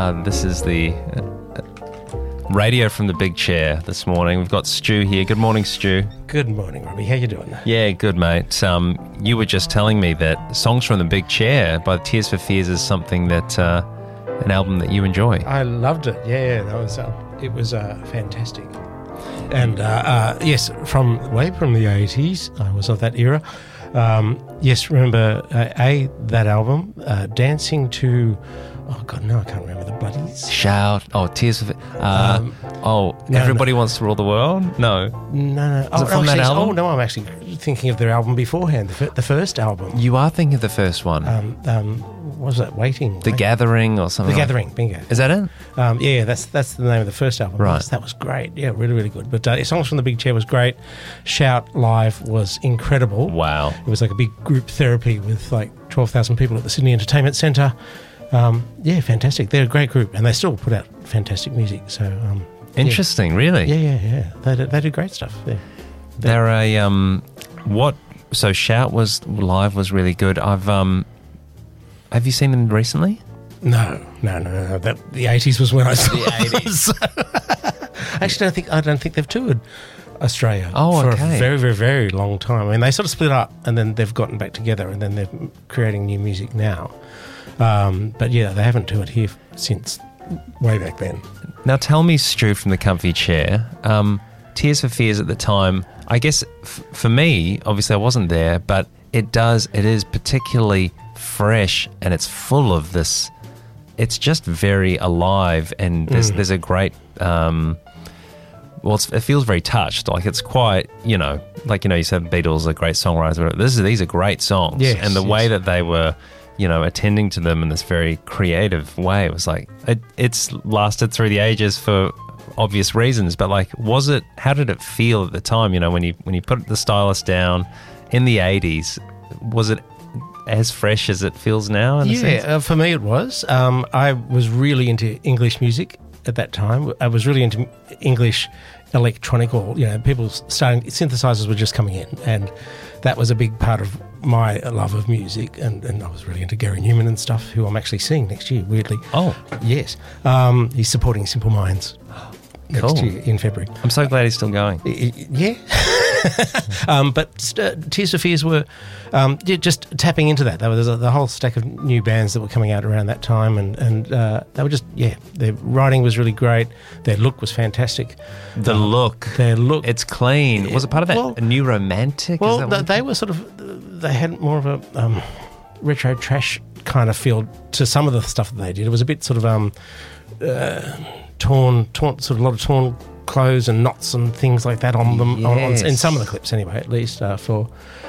This is the radio from the big chair this morning. We've got Stu here. Good morning, Stu. Good morning, Robbie. How you doing? Yeah, good, mate. You were just telling me that Songs from the Big Chair by Tears for Fears is something that an album that you enjoy. I loved it. Yeah, that was it was fantastic. And yes, from the 80s, I was of that era. Yes, remember that album, dancing to. Oh God, no, I can't remember the bloodies. Shout! Oh, Tears for Everybody Wants to Rule the World. No. Was it from that album? Oh no, I'm actually thinking of their album beforehand, the first album. You are thinking of the first one. What was that? Waiting. The Gathering or something. The Gathering. Bingo. Is that it? Yeah, that's the name of the first album. Right. That was great. Yeah, really, really good. But Songs from the Big Chair was great. Shout live was incredible. Wow. It was like a big group therapy with like 12,000 people at the Sydney Entertainment Centre. Yeah, fantastic. They're a great group, and they still put out fantastic music. So interesting, really. Yeah. They do great stuff. Yeah. They're a So Shout live was really good. Have you seen them recently? No. The 80s was when I saw the 80s. Actually, I don't think they've toured Australia for a very, very, very long time. I mean, they sort of split up, and then they've gotten back together, and then they're creating new music now. But yeah, they haven't toured here since way back then. Now tell me, Stu, from the comfy chair, Tears for Fears at the time, I guess for me, obviously I wasn't there, but it is particularly fresh, and it's full of this, it's just very alive, and there's a great, it feels very touched, like it's quite, you said Beatles are great songwriters, these are great songs, and the way that they were, attending to them in this very creative way. It was like, it's lasted through the ages for obvious reasons, but like, how did it feel at the time, when you put the stylus down in the 80s, was it as fresh as it feels now? For me it was. I was really into English music at that time. I was really into English electronic, or people starting, synthesizers were just coming in, and that was a big part of my love of music, and I was really into Gary Newman and stuff, who I'm actually seeing next year, weirdly. Oh. Yes. He's supporting Simple Minds next year in February. I'm so glad he's still going. Yeah. But Tears for Fears were just tapping into that. There was the whole stack of new bands that were coming out around that time, and they were just, their writing was really great. Their look was fantastic. Their look. It's clean. Was it part of that New Romantic? Well, they were sort of, they had more of a retro trash kind of feel to some of the stuff that they did. It was a bit sort of torn, sort of a lot of torn clothes and knots and things like that on them, in some of the clips anyway, at least for